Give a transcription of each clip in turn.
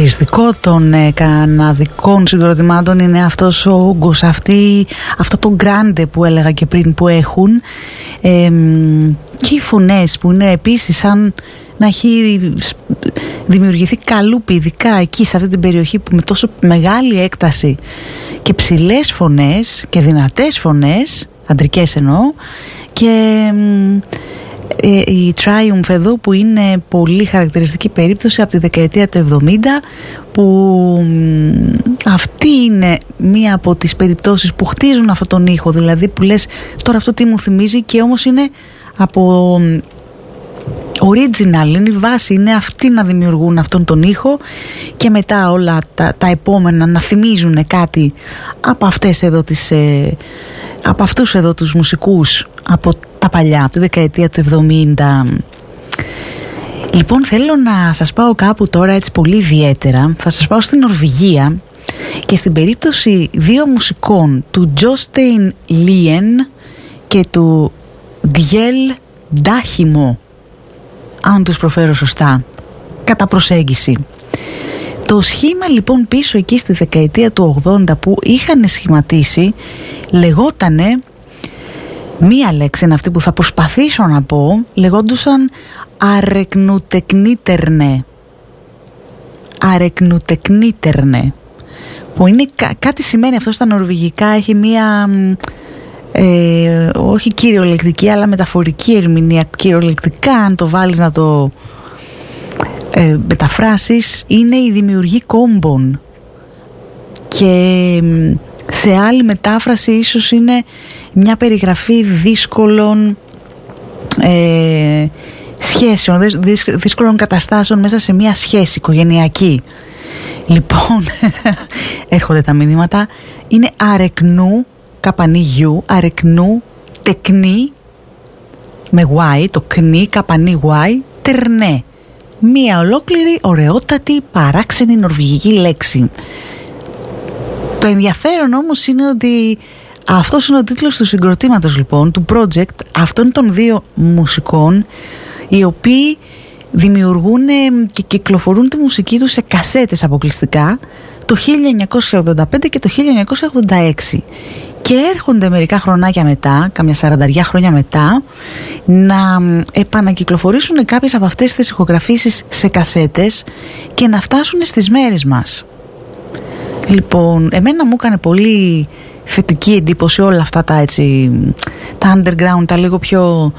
χαρακτηριστικό των καναδικών συγκροτημάτων είναι αυτός ο όγκος, αυτό το γκράντε που έλεγα και πριν που έχουν, και οι φωνές που είναι επίσης σαν να έχει δημιουργηθεί καλούπι, ειδικά εκεί σε αυτή την περιοχή που με τόσο μεγάλη έκταση και ψηλές φωνές και δυνατές φωνές, αντρικές εννοώ, και η Triumph εδώ που είναι πολύ χαρακτηριστική περίπτωση από τη δεκαετία του 70, που αυτή είναι μία από τις περιπτώσεις που χτίζουν αυτόν τον ήχο, δηλαδή που λες τώρα αυτό τι μου θυμίζει, και όμως είναι από original, είναι η βάση, είναι αυτοί να δημιουργούν αυτόν τον ήχο και μετά όλα τα επόμενα να θυμίζουν κάτι από αυτές εδώ από αυτούς εδώ τους μουσικούς από τα παλιά, από τη δεκαετία του 70. Λοιπόν, θέλω να σας πάω κάπου τώρα έτσι πολύ ιδιαίτερα. Θα σας πάω στην Νορβηγία και στην περίπτωση δύο μουσικών, του Jostein Lien και του Djell Dahimo, αν τους προφέρω σωστά, κατά προσέγγιση. Το σχήμα λοιπόν πίσω εκεί στη δεκαετία του 80 που είχαν σχηματίσει λεγότανε, μία λέξη είναι αυτή που θα προσπαθήσω να πω, λεγόντουσαν Αρεκνουτεκνίτερνε. Αρεκνουτεκνίτερνε, που είναι κάτι σημαίνει αυτό στα νορβηγικά, έχει μία όχι κυριολεκτική αλλά μεταφορική ερμηνεία. Κυριολεκτικά, αν το βάλεις να το μεταφράσεις, είναι η δημιουργή κόμπων, και σε άλλη μετάφραση ίσως είναι μια περιγραφή δύσκολων σχέσεων, δύσκολων καταστάσεων μέσα σε μια σχέση οικογενειακή. Λοιπόν, έρχονται τα μηνύματα. Είναι αρεκνού, καπανί αρεκνού, τεκνή, με Y, το κνή, καπανί Y, τερνέ. Μία ολόκληρη, ωραιότατη, παράξενη νορβηγική λέξη. Το ενδιαφέρον όμως είναι ότι αυτός είναι ο τίτλος του συγκροτήματος λοιπόν, του project αυτών των δύο μουσικών, οι οποίοι δημιουργούν και κυκλοφορούν τη μουσική τους σε κασέτες αποκλειστικά το 1985 και το 1986, και έρχονται μερικά χρονάκια μετά, κάμια 40 χρόνια μετά, να επανακυκλοφορήσουν κάποιες από αυτές τις ηχογραφήσεις σε κασέτες και να φτάσουν στις μέρες μας. Λοιπόν, εμένα μου έκανε πολύ θετική εντύπωση όλα αυτά τα τα underground, τα λίγο πιο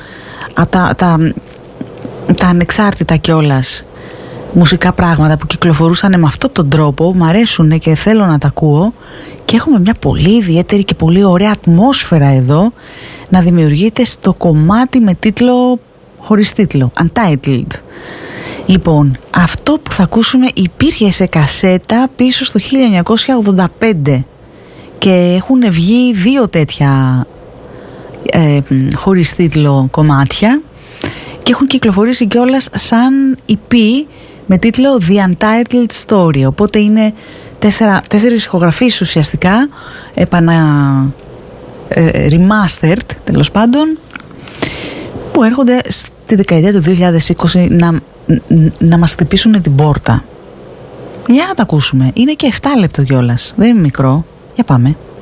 τα ανεξάρτητα κιόλας μουσικά πράγματα που κυκλοφορούσαν με αυτόν τον τρόπο. Μ' αρέσουν και θέλω να τα ακούω, και έχουμε μια πολύ ιδιαίτερη και πολύ ωραία ατμόσφαιρα εδώ να δημιουργείται στο κομμάτι με τίτλο χωρίς τίτλο, Untitled. Λοιπόν, αυτό που θα ακούσουμε υπήρχε σε κασέτα πίσω στο 1985 και έχουν βγει δύο τέτοια χωρίς τίτλο κομμάτια και έχουν κυκλοφορήσει κιόλας σαν EP με τίτλο The Untitled Story, οπότε είναι τέσσερις ηχογραφίες ουσιαστικά remastered τέλος πάντων, που έρχονται στη δεκαετία του 2020 να μας χτυπήσουν την πόρτα. Για να τα ακούσουμε. Είναι και 7 λεπτό κιόλας, δεν είναι μικρό. Για πάμε.